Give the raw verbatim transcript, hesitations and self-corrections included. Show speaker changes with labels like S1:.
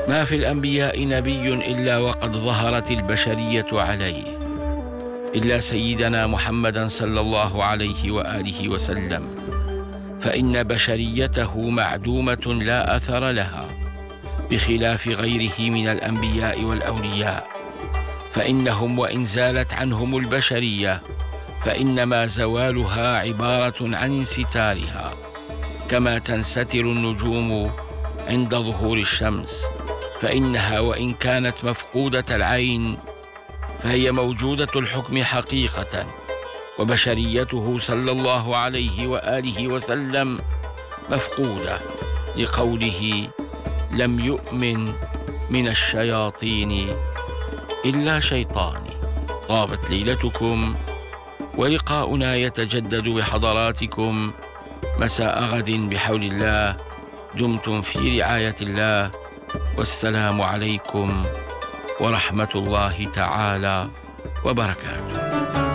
S1: ما في الأنبياء نبي إلا وقد ظهرت البشرية عليه، إلا سيدنا محمدا صلى الله عليه وآله وسلم، فإن بشريته معدومة لا أثر لها، بخلاف غيره من الأنبياء والأولياء، فإنهم وإن زالت عنهم البشرية فإنما زوالها عبارة عن انستارها، كما تنستر النجوم عند ظهور الشمس، فإنها وإن كانت مفقودة العين فهي موجودة الحكم حقيقة. وبشريته صلى الله عليه وآله وسلم مفقودة، لقوله: لم يؤمن من الشياطين إلا شيطان. طابت ليلتكم، ولقاؤنا يتجدد بحضراتكم مساء غد بحول الله. دمتم في رعاية الله، والسلام عليكم ورحمة الله تعالى وبركاته.